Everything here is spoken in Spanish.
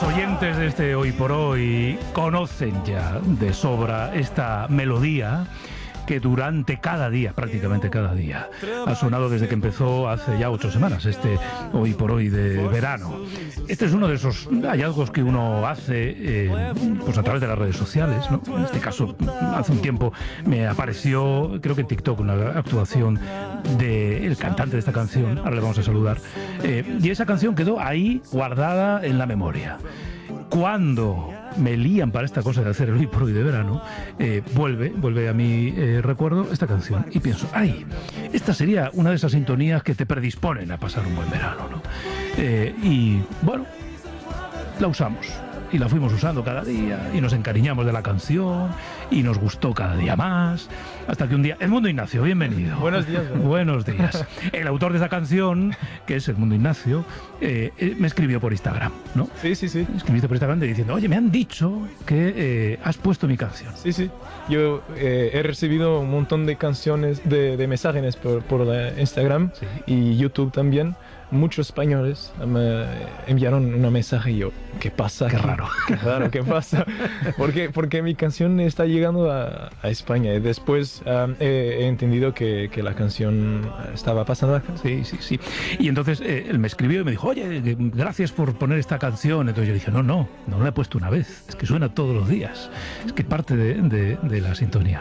Los oyentes de este Hoy por Hoy conocen ya de sobra esta melodía que durante cada día, prácticamente cada día, ha sonado desde que empezó hace ya 8 semanas, este Hoy por Hoy de verano. Este es uno de esos hallazgos que uno hace pues a través de las redes sociales, ¿no? En este caso, hace un tiempo me apareció, creo que en TikTok, una actuación del cantante de esta canción, ahora le vamos a saludar, y esa canción quedó ahí guardada en la memoria. Cuando me lían para esta cosa de hacer el Hoy por Hoy de verano, vuelve a mi recuerdo esta canción y pienso, ¡ay! Esta sería una de esas sintonías que te predisponen a pasar un buen verano, ¿no? Y bueno, la usamos y la fuimos usando cada día y nos encariñamos de la canción y nos gustó cada día más, hasta que un día... Edmundo Ignacio, bienvenido. Buenos días. Buenos días. El autor de esa canción, que es Edmundo Ignacio, me escribió por Instagram, ¿no? Sí. Me escribiste por Instagram diciendo, oye, me han dicho que has puesto mi canción. Sí. Yo he recibido un montón de canciones, de mensajes por Instagram, sí, y YouTube también. Muchos españoles me enviaron un mensaje y yo, ¿qué pasa? Qué raro. Qué raro, ¿qué pasa? Porque mi canción está llegando a España y después he entendido que la canción estaba pasando acá. Sí. Y entonces él me escribió y me dijo, oye, gracias por poner esta canción. Entonces yo dije, no la he puesto una vez, es que suena todos los días, es que parte de la sintonía.